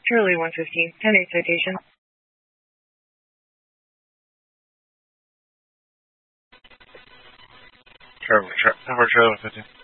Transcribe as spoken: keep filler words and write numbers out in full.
Charlie one fifteen, ten eight citation. Charlie, Charlie, Charlie one fifteen.